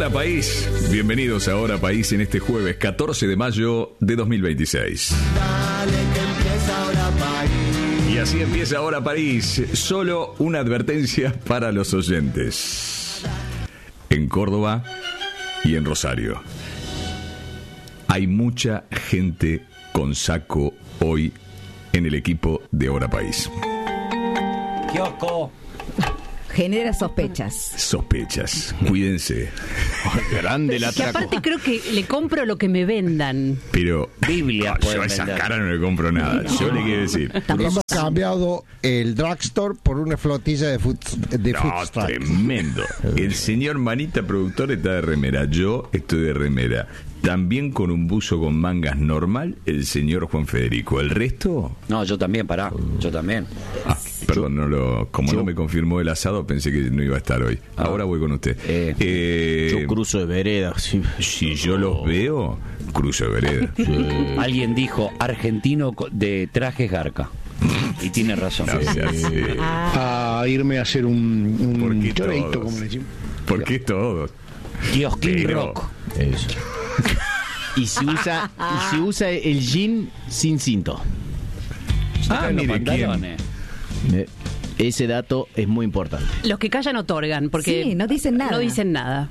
Hola País, bienvenidos a Hora País en este jueves 14 de mayo de 2026. Dale que empieza Hora País. Y así empieza Hora País. Solo una advertencia para los oyentes. En Córdoba y en Rosario hay mucha gente con saco hoy en el equipo de Hora País. ¡Kiosco! Genera sospechas. Sospechas, cuídense. Grande la Que atraco. aparte creo que le compro lo que me vendan. Pero Biblia no, yo pueden a esa vender. cara no le compro nada. Yo le quiero decir. Hemos cambiado el drugstore por una flotilla de food No, truck. tremendo. El señor Manita productor está de remera. Yo estoy de remera. También con un buzo con mangas normal, el señor Juan Federico. ¿El resto? No, yo también, pará. Yo también. Ah, perdón, no me confirmó el asado, pensé que no iba a estar hoy. Ahora voy con usted. Yo cruzo de vereda. Sí. Si yo los veo, cruzo de vereda. Alguien dijo argentino de trajes garca. Y tiene razón. No sea así. A irme a hacer ¿Por un qué choreito, todos? como le decimos. ¿Por qué todos? Kiosquín Pero- rock. Eso. Y se usa el jean sin cinto. Ah, Los mire, ¿quién? pantalones. Ese dato es muy importante. Los que callan otorgan, porque Sí, no dicen nada. No dicen nada.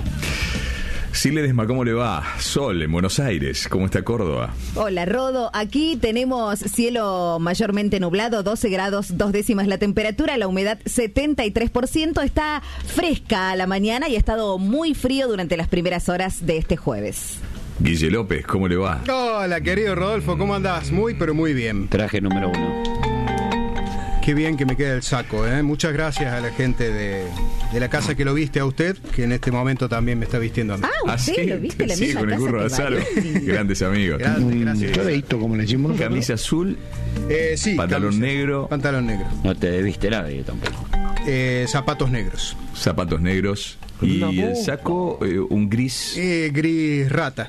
Sí, Ledesma, ¿cómo le va? Sol, en Buenos Aires. ¿Cómo está Córdoba? Hola, Rodo. Aquí tenemos cielo mayormente nublado, 12 grados, 2 décimas la temperatura, la humedad 73%. Está fresca a la mañana y ha estado muy frío durante las primeras horas de este jueves. Guille López, ¿cómo le va? Hola, querido Rodolfo, ¿cómo andás? Muy, pero muy bien. Traje número 1. Qué bien que me queda el saco, ¿eh? Muchas gracias a la gente de la casa que lo viste a usted, que en este momento también me está vistiendo a mí. Ah, usted lo viste en la sí, misma con el casa curro de que Azaro. Valeria. Grandes amigos. Gracias, Un gracias. choreito, como le decimos nosotros. Camisa azul, Sí, pantalón camisa. negro. Pantalón negro. No te debiste nadie tampoco. Zapatos negros. zapatos negros y el saco un gris. Gris rata.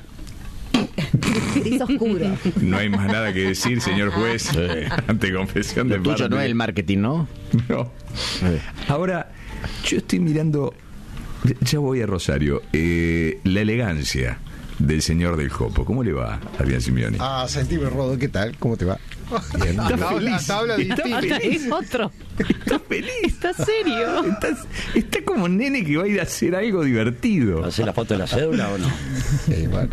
Gris oscuro. No hay más nada que decir, señor juez, ante confesión de Lo tuyo parte. no es el marketing, ¿no? No. Ahora, yo estoy mirando, ya voy a Rosario, la elegancia del señor del Jopo. ¿Cómo le va, Adrián Simeoni? Ah, sentime, Rodo, ¿qué tal? ¿Cómo te va? Bien. Hasta habla distinto. Es otro. Está feliz. Está serio. Está como nene que va a ir a hacer algo divertido. ¿Hacés la foto de la cédula o no? Bueno,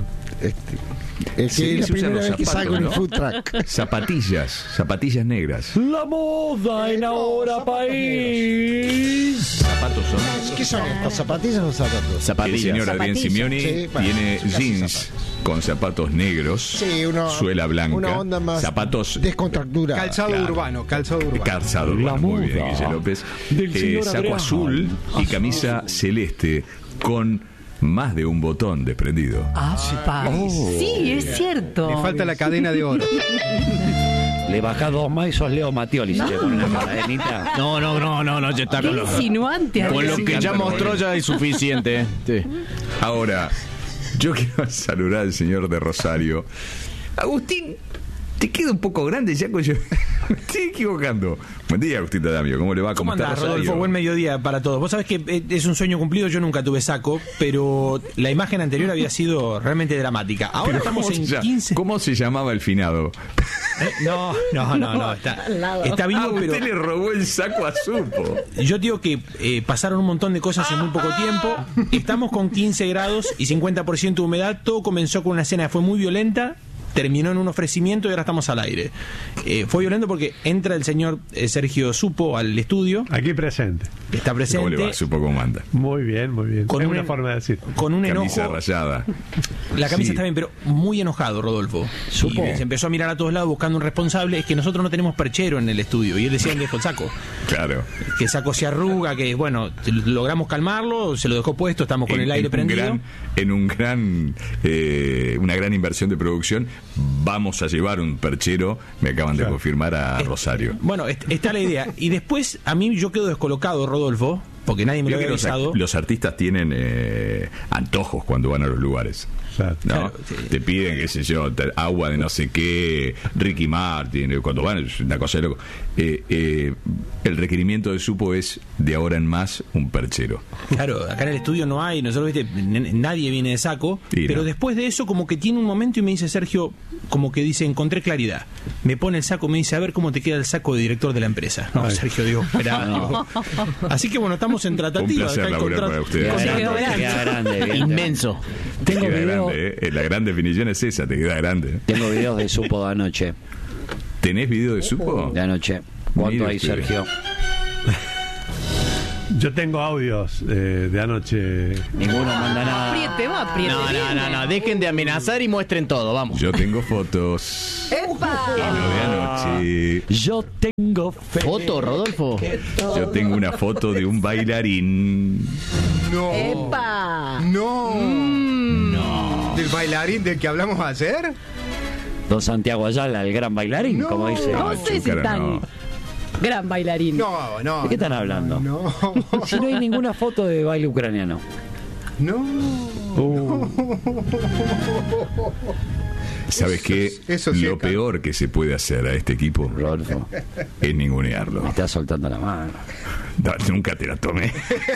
es Sí, que es la se usan primera los vez que zapatos, salgo en ¿no? el food truck. Zapatillas negras. La moda en Ahora País. Zapatos son. ¿Qué son estas? ¿Zapatillas o zapatos? El Zapatillas. señor Adrián Zapatillas. Simeoni Sí, bueno, tiene casi jeans zapatos. con zapatos negros, Sí, suela blanca, una onda más zapatos descontracturada. Calzado Claro. urbano, calzado urbano. calzado urbano, muy bien, Guille López. Saco azul y camisa celeste con más de un botón desprendido. Sí, es cierto. Me falta la cadena de oro. Le bajás 2 más y sos Leo Mattioli. Si le pones una cadenita. No, ya está Qué con lo, insinuante. con lo Adrián. que ya mostró ya es suficiente. Sí. Ahora, yo quiero saludar al señor de Rosario. Agustín, te queda un poco grande ya con yo. Me estoy equivocando. Buen día, Agustín Tadamio. ¿Cómo le va? ¿Cómo está andás, Rosario? Rodolfo? Buen mediodía para todos. Vos sabés que es un sueño cumplido, yo nunca tuve saco, pero la imagen anterior había sido realmente dramática. Ahora Pero estamos en 15... ¿Cómo se llamaba el finado? No, está vivo, Usted pero le robó el saco a Supo. yo digo que pasaron un montón de cosas en muy poco tiempo. Estamos con 15 grados y 50% de humedad. Todo comenzó con una escena que fue muy violenta, terminó en un ofrecimiento y ahora estamos al aire. Fue violento porque entra el señor Sergio Supo al estudio, Aquí presente. está ¿Cómo le presente va, Supo? ¿Cómo anda? Muy bien, muy bien. Con es un- una forma de decir. con un Camisa enojo. rayada. La camisa Sí. está bien, pero muy enojado, Rodolfo. Supo. Y se empezó a mirar a todos lados buscando un responsable. Es que nosotros no tenemos perchero en el estudio. Y él decía que dejó el saco. Claro. Que el saco se arruga, que bueno, logramos calmarlo, se lo dejó puesto, estamos con el aire prendido. Una gran inversión de producción. Vamos a llevar un perchero, me acaban de confirmar a Rosario. Bueno, está la idea. Y después, a mí yo quedo descolocado, Rodolfo, porque nadie me lo Creo había que avisado. los artistas tienen antojos cuando van a los lugares. Claro. ¿No? Claro, sí. Te piden, qué sé yo, agua de no sé qué, Ricky Martin, cuando van es una cosa de loco. El requerimiento de supo es de ahora en más un perchero. Claro, acá en el estudio no hay, nosotros, viste, nadie viene de saco, Y pero no. después de eso como que tiene un momento y me dice Sergio, como que dice, encontré claridad. Me pone el saco, me dice, a ver cómo te queda el saco de director de la empresa. No, Ay. Sergio, digo, espera. digo. Así que bueno, estamos en tratativa. Un placer acá el laburar contrato- para ustedes. Queda quedó grande, grande. queda grande, evidente. Inmenso. Te Tengo queda video, grande, La gran definición es esa, te queda grande. tengo videos de supo de anoche. ¿Tenés video de supo? De anoche. ¿Cuánto Mire hay, usted. Sergio? Yo tengo audios de anoche. Ninguno manda nada. Apriete, va, apriete. No. Dejen de amenazar y muestren todo, vamos. Yo tengo fotos. ¡Epa! Y lo de anoche. Yo tengo fe. ¿Foto, Rodolfo? Yo tengo una foto de un bailarín. No. ¡Epa! No. ¿Del bailarín del que hablamos ayer? Don Santiago Ayala, el gran bailarín, No. como dice. No sé si Chúcara, tan no. gran bailarín. No. ¿De qué están hablando? No. Si no hay ninguna foto de baile ucraniano. No. ¿Sabes qué? Eso sí Lo es caro. peor que se puede hacer a este equipo Rodolfo, es ningunearlo. me está soltando la mano. No, nunca te la tomé.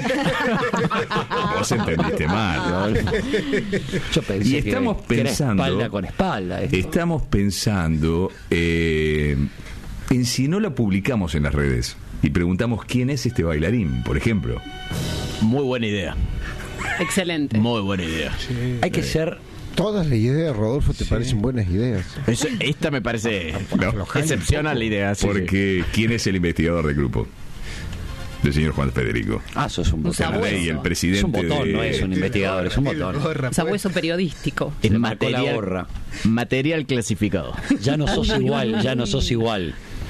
Vos entendiste mal. Rodolfo. Yo pensé Y estamos que era pensando- espalda con espalda. esto. Estamos pensando en si no la publicamos en las redes y preguntamos quién es este bailarín, por ejemplo. Muy buena idea. Excelente. Muy buena idea. Hay que ser. Todas las ideas, Rodolfo, te parecen buenas ideas. Esta me parece No. excepcional la idea. sí, Porque ¿quién es el investigador del grupo? El señor Juan Federico. Ah, sos un El botón. sabueso. rey, el Es un presidente botón, de... no es un investigador, es un botón. Sabueso periodístico. sí. Le marcó la gorra. Material clasificado. Ya no sos igual, ya no sos igual.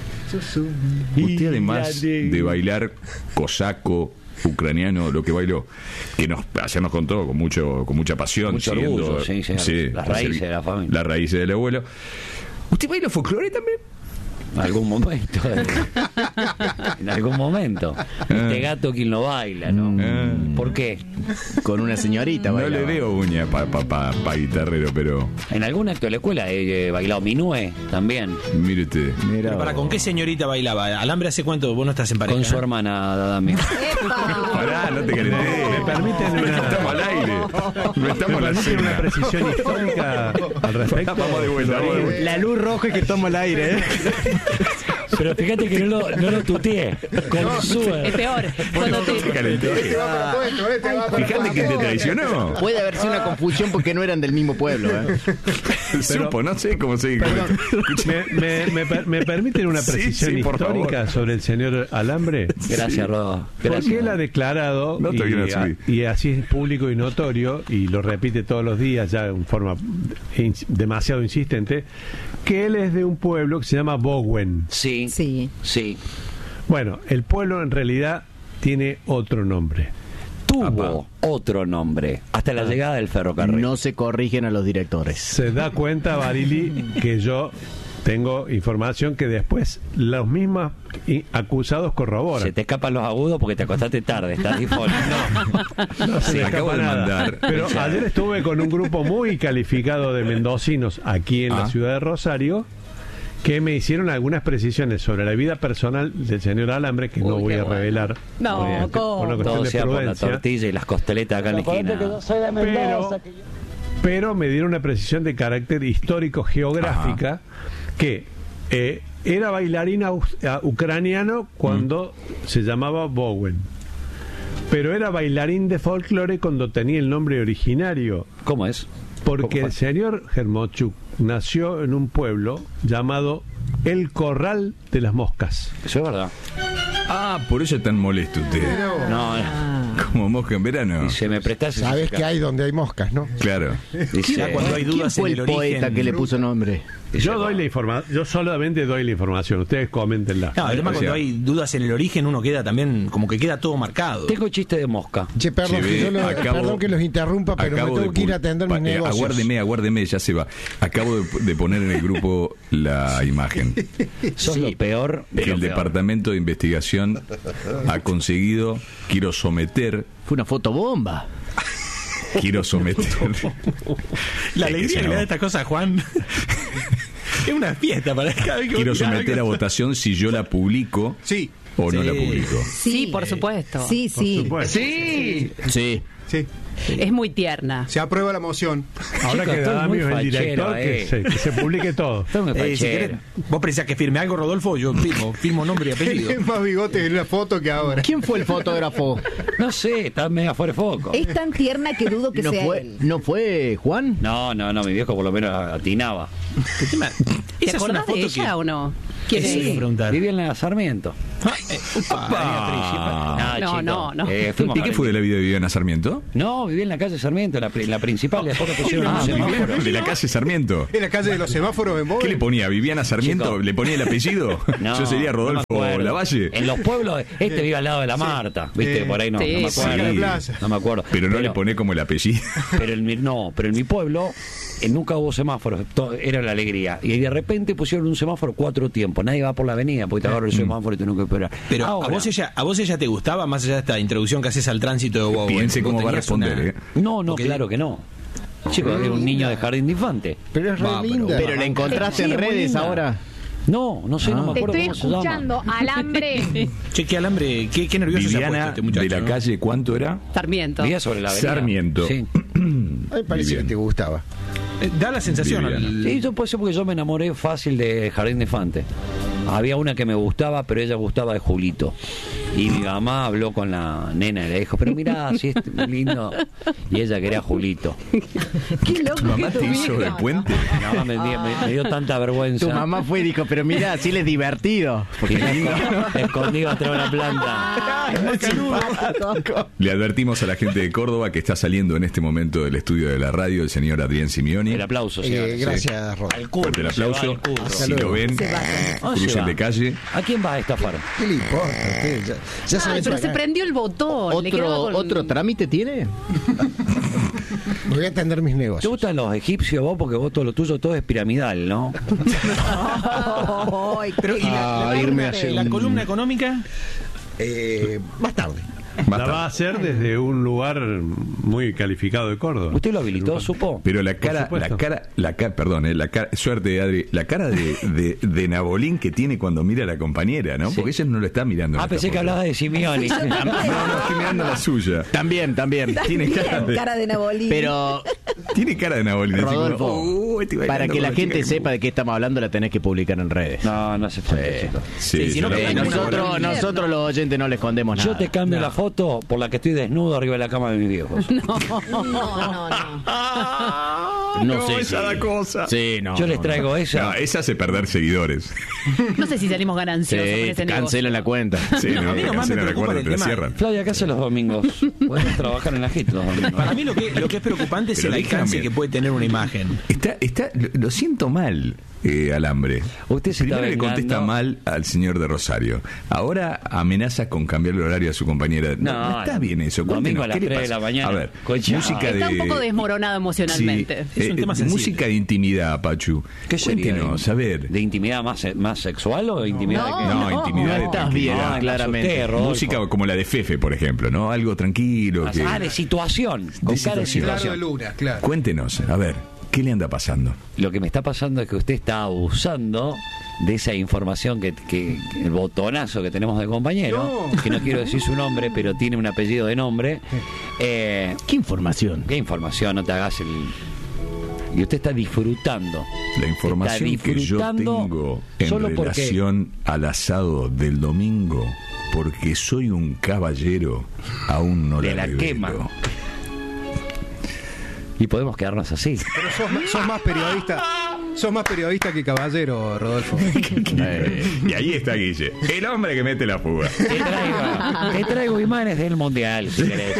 Usted además de bailar cosaco, ucraniano, lo que bailó, que ayer nos contó con mucha pasión, Mucho siguiendo, orgullo, sí, las raíces de la familia. Las raíces del abuelo. ¿Usted baila folclore también? En algún momento. En algún momento. Este gato quien lo baila, ¿no? ¿Por qué? Con una señorita. No bailaba. le veo uña pa guitarrero, pero En algún acto de la escuela he bailado minué también. mire usted. Pero para, ¿con qué señorita bailaba? Alambre, ¿hace cuánto vos no estás en pareja? Con su hermana Dadami. ¡Epa! Pará, no te calentés. ¿Me permiten No una- estamos al aire. No ¿Me estamos en la permiten una cena. precisión histórica al respecto? Vamos de vuelta. La luz roja que toma el aire, ¿eh? Pero fíjate que no lo tuteé. Con su. Es peor. Cuando No te te, calentés. Fíjate que te traicionó. Puede haber sido una confusión porque no eran del mismo pueblo, ¿eh? Supo, no sé cómo se Perdón, ¿me permiten una Sí, precisión sí, por histórica favor. sobre el señor Alambre? Gracias, Rodo. Porque Gracias. él ha declarado, No te viene a subir. y así es público y notorio, y lo repite todos los días ya en forma demasiado insistente, que él es de un pueblo que se llama Bowen. Sí, Sí. sí. Bueno, el pueblo en realidad tiene otro nombre. Tuvo otro nombre hasta la llegada del ferrocarril. No se corrigen a los directores. Se da cuenta, Barili, que yo tengo información que después los mismos acusados corroboran. Se te escapan los agudos porque te acostaste tarde, estás difónico. No se Sí, me acabo escapa de nada. mandar. Pero ayer estuve con un grupo muy calificado de mendocinos aquí en la ciudad de Rosario, que me hicieron algunas precisiones sobre la vida personal del señor Alambre, que no Uy, voy qué a bueno. revelar. No, obviamente, ¿cómo? por una cuestión Todo de sea por la prudencia. tortilla y las costeletas acá en la esquina. Pero me dieron una precisión de carácter histórico geográfica que era bailarín ucraniano cuando se llamaba Bowen, pero era bailarín de folclore cuando tenía el nombre originario, ¿Cómo es? porque ¿Cómo el fue? señor Hermochuk nació en un pueblo llamado El Corral de las Moscas. Eso es verdad. Ah, por eso es tan molesto usted. No, Como como mosca en verano. Dice, ¿me prestás? Sabes que hay donde hay moscas, ¿no? Claro. Dice, Cuando hay ¿Quién dudas fue en el el poeta origen. que le puso nombre? Yo doy la información, yo solamente doy la información, ustedes coméntenla. No, el tema O sea, cuando hay dudas en el origen, uno queda también, como que queda todo marcado. tengo chiste de mosca. Che, perdón, Sí, que yo perdón que los interrumpa, pero me acabo tengo de que ir pu- a atender mis negocios. Aguárdeme, ya se va. Acabo de poner en el grupo la imagen. Sos lo peor de Que lo el peor. Departamento de Investigación ha conseguido, quiero someter. Fue una fotobomba. La Es que alegría se que le no. da esta cosa a Juan. Es una fiesta para cada vez que Quiero vos tirás someter a algo. votación si yo la publico Sí, o no Sí. la publico. Sí, por supuesto. Sí, Por sí. supuesto. Sí. sí. Es muy tierna. Se aprueba la moción. Ahora Chicos, queda estoy muy amigo el director fachero, que se publique todo. Estoy muy Si fachero. querés, vos precisás que firme algo, Rodolfo, yo firmo nombre y apellido. Tiene más bigote en una foto que ahora. ¿Quién fue el fotógrafo? No sé, está medio fuera de foco. Es tan tierna que dudo que ¿No sea fue, él. ¿No fue Juan? No, mi viejo por lo menos atinaba. ¿Te Esa es una acordás de foto ella que... o no? ¿Quién Eso es? iba a preguntar. Vivía en la Sarmiento. No. Fuimos ¿Y qué fue de la vida de Viviana Sarmiento? No, vivía en la calle Sarmiento, la principal, después le pusieron un semáforo. ¿De la calle Sarmiento? En la calle de los semáforos en Bogue. ¿Qué le ponía? ¿Viviana Sarmiento? Chico. ¿Le ponía el apellido? No, Yo sería no Rodolfo me acuerdo. Lavalle. En los pueblos, vive al lado de la Marta, viste, por ahí no me Sí, acuerdo. sí. Plaza. No me acuerdo. Pero no le pone como el apellido. Pero en mi pueblo nunca hubo semáforos, era la alegría. Y de repente pusieron un semáforo 4 tiempos. Nadie va por la avenida porque te agarra el semáforo y tenés que esperar. Pero Ahora, a vos ella te gustaba, más allá de esta introducción que haces al tránsito de Bobo. Piense Vos cómo va a tenías responder, una- ¿eh? No, Porque- claro que no. Chicos, era un niño de jardín de infante. Pero es re Va, linda. Pero la encontraste en Sí, muy redes linda. ahora. No sé, no me Te acuerdo estoy cómo se llama. escuchando, alambre. Che, qué alambre, qué nervioso se ha puesto Viviana este muchacho. de la ¿no? calle, ¿cuánto era? Sarmiento. Vivía sobre la avenida. Sarmiento. Sí. A mí me parece Viviana. que te gustaba. Da la sensación. Viviana. Sí, yo puede ser porque yo me enamoré fácil de Jardín de Infante. Había una que me gustaba, pero ella gustaba de Julito. Y mi mamá habló con la nena y le dijo, pero mirá, si es muy lindo. Y ella quería a Julito. Qué loco ¿Tu mamá que te tu hizo de vieja. puente? No, me dio tanta vergüenza. Tu mamá fue y dijo, pero mira, así les divertido. Porque escondido atrás de una planta. Le advertimos a la gente de Córdoba que está saliendo en este momento del estudio de la radio el señor Adrián Simeoni. El aplauso, señores. Gracias, Rod. Fuerte el aplauso. Si lo ven, Se va. ¿Dónde se crucen va? de calle. ¿A quién va a estafar? ¿Qué le importa a usted? Ya Ay, saben pero su se acá. prendió el botón. le quedaba con- ¿Otro trámite tiene? Voy a atender mis ¿Te negocios. gustan los egipcios vos? Porque vos todo lo tuyo todo es piramidal, ¿no? Ay, Pero, ¿y la irme a columna- hacer la un- columna económica? Más tarde. Más La tarde. va a hacer desde un lugar muy calificado de Córdoba. ¿Usted lo habilitó, supo? Pero la cara, suerte, Adri, la cara de Nabolín que tiene cuando mira a la compañera, ¿no? Sí. Porque ella no lo está mirando. en Ah, esta pensé que foto. hablabas de Simeoni. No, estoy mirando la suya. También. Tiene cara Bien, de, cara de Nabolín. Pero, tiene cara de Nabolín. así como, Rodolfo, estoy bailando para que con la chica gente me sepa de qué estamos hablando, la tenés que publicar en redes. No hace falta, chicos. Sí, si no, yo que lo- Nosotros los oyentes no le escondemos nada. Yo te cambio la foto por la que estoy desnudo arriba de la cama de mis viejos. No. No sé esa da cosa. Sí, no. Yo les traigo esa. No, esa hace perder seguidores. No sé si salimos gananciosos con Sí, ese cancelan la negocio. cuenta. Sí, no, A mí nomás me cancelan la preocupa cuerda, el te la tema. cierran. Flavia, ¿qué hace los domingos? Podemos trabajar en la HIT los domingos. Para mí lo que es preocupante es Pero el alcance déjame. que puede tener una imagen. Lo siento mal, Alambre. Usted se está Primero le vengando. contesta mal al señor de Rosario. Ahora amenaza con cambiar el horario a su compañera. No está bien eso. Domingo Cuéntenos, a las ¿qué le 3 de pasa? la mañana. A ver, Cochao. música Está un de... poco desmoronado emocionalmente. Sí, Es un tema sensible. música de intimidad, Pachu. ¿Qué sería? Cuéntenos, a ver. ¿De intimidad más sexual o de intimidad de qué? No, intimidad. No estás bien, tranquilidad. claramente. Usted, Rodolfo. Música como la de Fefe, por ejemplo, ¿no? Algo tranquilo. Que... Ah, de situación. Con De cara de situación. Claro de situación. luna, claro. Cuéntenos, a ver, ¿qué le anda pasando? Lo que me está pasando es que usted está abusando de esa información que el botonazo que tenemos de compañero, que no quiero decir su nombre, pero tiene un apellido de nombre. ¿Qué información? ¿Qué información? No te hagas el... Y usted está disfrutando. La información Está que yo disfrutando tengo en solo porque- relación al asado del domingo, porque soy un caballero, aún no De la revelo. quema. Y podemos quedarnos así. Pero sos más periodista. Sos más periodista que caballero, Rodolfo. Y ahí está Guille, el hombre que mete la fuga. Te traigo imanes del mundial, si querés.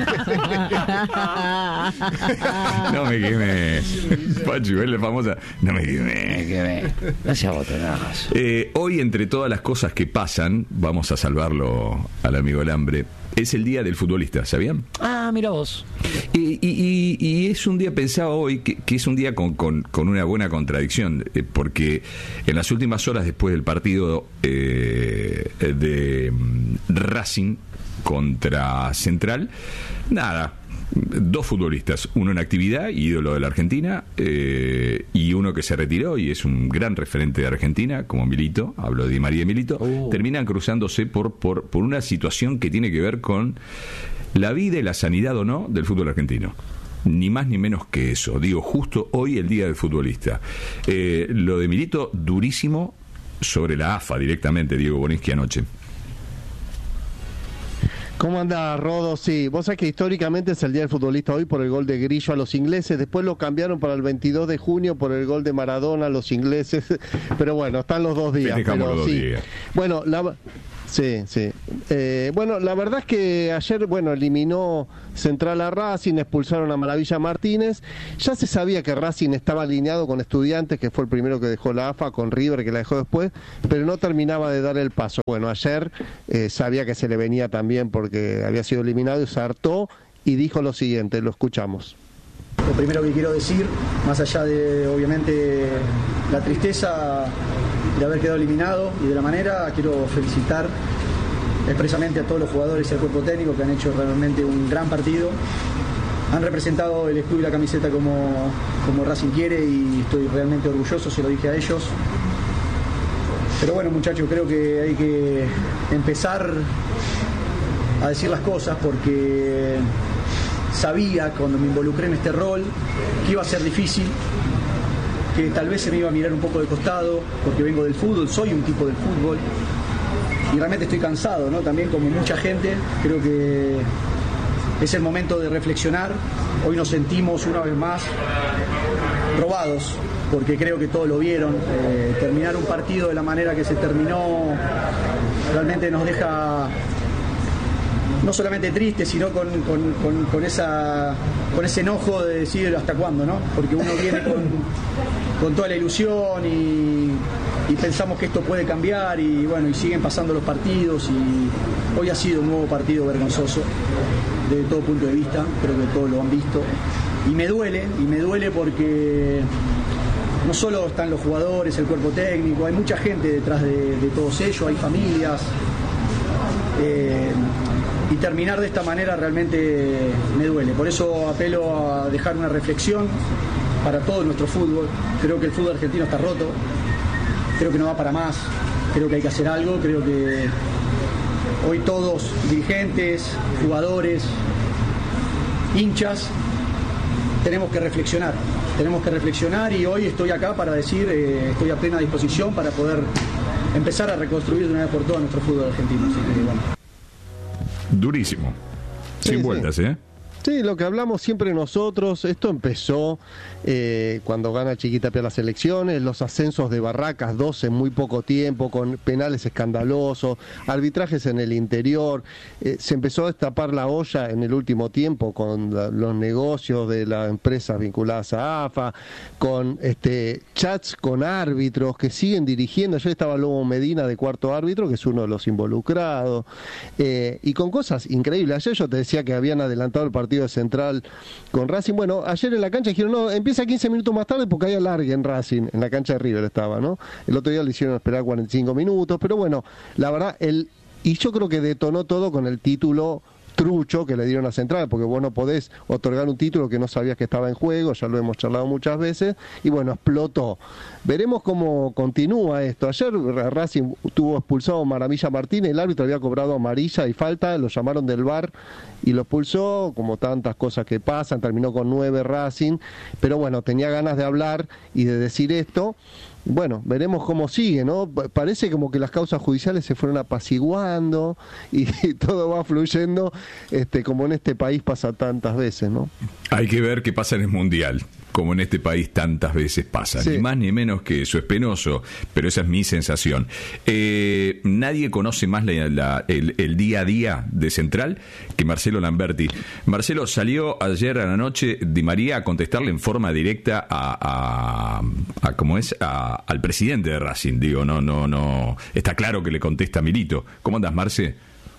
No me quemes. Pachu, es la famosa. No me quemes. No seas botonazo. Hoy, entre todas las cosas que pasan, vamos a salvarlo al amigo El Hambre. Es el día del futbolista, ¿sabían? Ah, mira vos. Y es un día, pensaba hoy, que es un día con una buena contradicción, porque en las últimas horas después del partido de Racing contra Central, nada, dos futbolistas, uno en actividad, ídolo de la Argentina, y uno que se retiró y es un gran referente de Argentina, como Milito, hablo de Di María y Milito, terminan cruzándose por una situación que tiene que ver con la vida y la sanidad o no del fútbol argentino. Ni más ni menos que eso. Digo, justo hoy el día del futbolista. Lo de Milito, durísimo sobre la AFA directamente, Diego Boninsky anoche. ¿Cómo anda, Rodo? Sí, vos sabés que históricamente es el Día del Futbolista hoy por el gol de Grillo a los ingleses, después lo cambiaron para el 22 de junio por el gol de Maradona a los ingleses, pero bueno, están los 2 días. Festejamos pero los 2 sí. días. Bueno, sí. Bueno, la verdad es que ayer, eliminó Central a Racing, expulsaron a Maravilla Martínez. Ya se sabía que Racing estaba alineado con Estudiantes, que fue el primero que dejó la AFA, con River, que la dejó después, pero no terminaba de dar el paso. Bueno, ayer sabía que se le venía también porque había sido eliminado y se hartó y dijo lo siguiente, lo escuchamos. Lo primero que quiero decir, más allá de, obviamente, la tristeza de haber quedado eliminado y de la manera, quiero felicitar expresamente a todos los jugadores y al cuerpo técnico que han hecho realmente un gran partido. Han representado el escudo y la camiseta como Racing quiere y estoy realmente orgulloso, se lo dije a ellos. Pero bueno, muchachos, creo que hay que empezar a decir las cosas porque sabía cuando me involucré en este rol que iba a ser difícil, que tal vez se me iba a mirar un poco de costado porque vengo del fútbol, soy un tipo del fútbol y realmente estoy cansado, ¿no? También como mucha gente, creo que es el momento de reflexionar. Hoy nos sentimos una vez más robados porque creo que todos lo vieron. Terminar un partido de la manera que se terminó realmente nos deja no solamente triste, sino con ese enojo de decir hasta cuándo, ¿no? Porque uno viene con toda la ilusión y pensamos que esto puede cambiar y bueno, y siguen pasando los partidos y hoy ha sido un nuevo partido vergonzoso desde todo punto de vista, creo que todos lo han visto y me duele porque no solo están los jugadores, el cuerpo técnico, hay mucha gente detrás de todos ellos, hay familias. Y terminar de esta manera realmente me duele. Por eso apelo a dejar una reflexión para todo nuestro fútbol. Creo que el fútbol argentino está roto. Creo que no va para más. Creo que hay que hacer algo. Creo que hoy todos, dirigentes, jugadores, hinchas, tenemos que reflexionar. Tenemos que reflexionar y hoy estoy acá para decir, estoy a plena disposición para poder empezar a reconstruir de una vez por todas nuestro fútbol argentino. Así que, bueno. Durísimo. Sin vueltas, ¿eh? Sí, lo que hablamos siempre nosotros, esto empezó cuando gana Chiquitapia las elecciones, los ascensos de Barracas, 12 en muy poco tiempo, con penales escandalosos, arbitrajes en el interior, se empezó a destapar la olla en el último tiempo con los negocios de las empresas vinculadas a AFA, con chats con árbitros que siguen dirigiendo. Ayer estaba Lobo Medina de cuarto árbitro, que es uno de los involucrados, y con cosas increíbles. Ayer yo te decía que habían adelantado el partido de Central con Racing. Bueno, ayer en la cancha dijeron, no, empieza 15 minutos más tarde porque hay alargue en Racing, en la cancha de River estaba, ¿no? El otro día le hicieron esperar 45 minutos, pero bueno, la verdad, y yo creo que detonó todo con el título trucho que le dieron a Central, porque vos no podés otorgar un título que no sabías que estaba en juego, ya lo hemos charlado muchas veces, y bueno, explotó. Veremos cómo continúa esto. Ayer Racing tuvo expulsado a Maravilla Martínez, el árbitro había cobrado amarilla y falta, lo llamaron del VAR y lo expulsó, como tantas cosas que pasan, terminó con 9 Racing, pero bueno, tenía ganas de hablar y de decir esto. Bueno, veremos cómo sigue, ¿no? Parece como que las causas judiciales se fueron apaciguando y todo va fluyendo, como en este país pasa tantas veces, ¿no? Hay que ver qué pasa en el Mundial. como en este país tantas veces pasa. Sí. Ni más ni menos que eso. Es penoso, pero esa es mi sensación. Nadie conoce más el día a día de Central que Marcelo Lamberti. Marcelo, salió ayer a la noche Di María a contestarle en forma directa al presidente de Racing. Digo, no. Está claro que le contesta a Milito. ¿Cómo andas, Marce?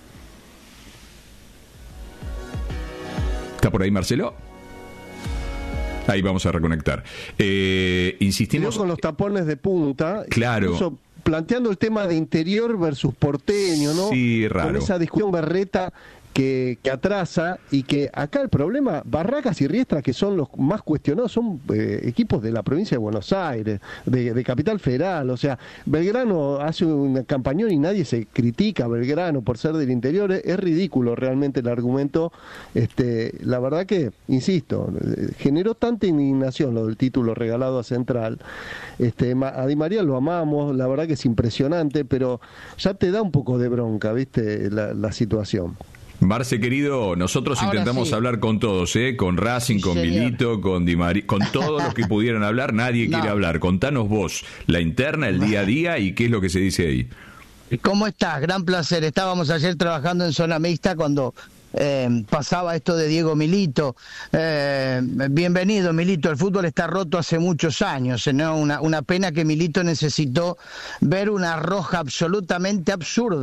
¿Está por ahí, Marcelo? Ahí vamos a reconectar. Insistimos con los tapones de punta. Claro. Incluso planteando el tema de interior versus porteño, ¿no? Sí, raro. Con esa discusión berreta que atrasa, y que acá el problema, Barracas y Riestra, que son los más cuestionados, son equipos de la provincia de Buenos Aires, de Capital Federal. O sea, Belgrano hace una campañón y nadie se critica a Belgrano por ser del interior. Es ridículo realmente el argumento. La verdad que, insisto, generó tanta indignación lo del título regalado a Central. A Di María lo amamos, la verdad que es impresionante, pero ya te da un poco de bronca, ¿viste? La situación. Marce, querido, nosotros Ahora intentamos sí. hablar con todos, con Racing, Sí, con señor. Milito, con Di María, con todos los que pudieran hablar. Nadie quiere hablar. Contanos vos la interna, el día a día y qué es lo que se dice ahí. ¿Cómo estás? Gran placer. Estábamos ayer trabajando en zona mixta cuando pasaba esto de Diego Milito. Bienvenido, Milito. El fútbol está roto hace muchos años, ¿no? Una pena que Milito necesitó ver una roja absolutamente absurda.